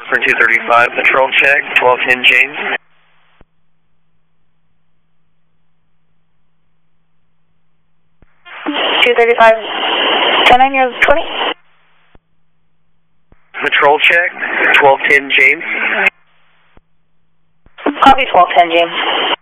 For 235, patrol check, 1210 James. 235, 10-9, you're 20. Patrol check, 1210 James. Copy 1210 James.